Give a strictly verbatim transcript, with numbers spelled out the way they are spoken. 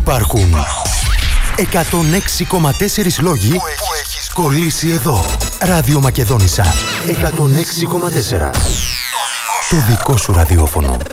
Υπάρχουν εκατόν έξι κόμμα τέσσερα λόγοι που έχεις κολλήσει εδώ. Ράδιο Μακεδόνισσα εκατόν έξι κόμμα τέσσερα. Το δικό σου ραδιόφωνο.